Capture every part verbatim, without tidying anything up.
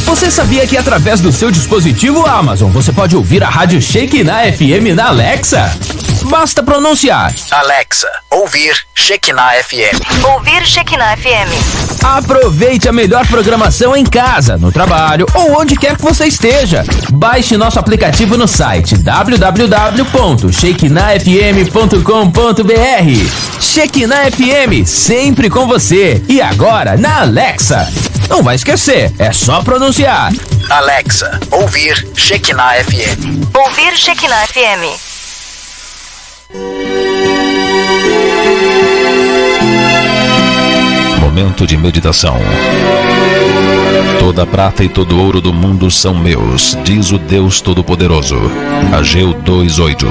Você sabia que através do seu dispositivo Amazon você pode ouvir a rádio Shekinah F M na Alexa? Basta pronunciar: Alexa, ouvir Shekinah F M. Ouvir Shekinah F M. Aproveite a melhor programação em casa, no trabalho ou onde quer que você esteja. Baixe nosso aplicativo no site w w w ponto shekinah f m ponto com ponto b r. Shekinah F M, sempre com você. E agora na Alexa. Não vai esquecer, é só pronunciar: Alexa, ouvir Shekinah F M. Ouvir Shekinah F M. Momento de meditação. Toda a prata e todo o ouro do mundo são meus, diz o Deus Todo-Poderoso. Ageu dois, oito.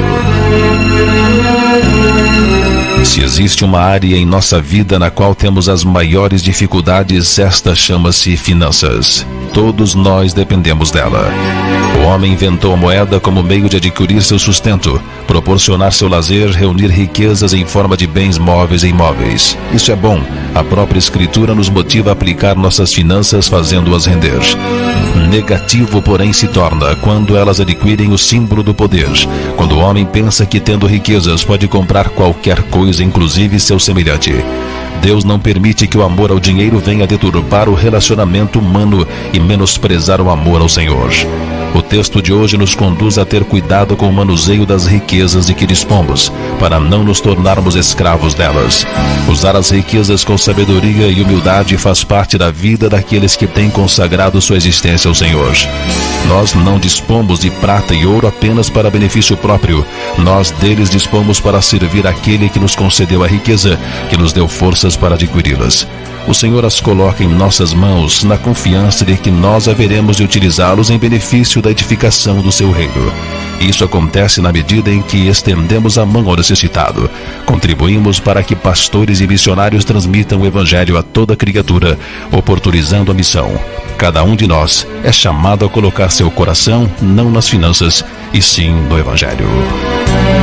Se existe uma área em nossa vida na qual temos as maiores dificuldades, esta chama-se finanças. Todos nós dependemos dela. O homem inventou a moeda como meio de adquirir seu sustento, proporcionar seu lazer, reunir riquezas em forma de bens móveis e imóveis. Isso é bom. A própria Escritura nos motiva a aplicar nossas finanças fazendo-as render. Negativo, porém, se torna quando elas adquirem o símbolo do poder. Quando o homem pensa que, tendo riquezas, pode comprar qualquer coisa, inclusive seu semelhante. Deus não permite que o amor ao dinheiro venha deturpar o relacionamento humano e menosprezar o amor ao Senhor. O texto de hoje nos conduz a ter cuidado com o manuseio das riquezas de que dispomos, para não nos tornarmos escravos delas. Usar as riquezas com sabedoria e humildade faz parte da vida daqueles que têm consagrado sua existência ao Senhor. Nós não dispomos de prata e ouro apenas para benefício próprio. Nós deles dispomos para servir aquele que nos concedeu a riqueza, que nos deu forças para adquiri-las. O Senhor as coloca em nossas mãos na confiança de que nós haveremos de utilizá-los em benefício da edificação do seu reino. Isso acontece na medida em que estendemos a mão ao necessitado. Contribuímos para que pastores e missionários transmitam o Evangelho a toda criatura, oportunizando a missão. Cada um de nós é chamado a colocar seu coração não nas finanças, e sim no Evangelho.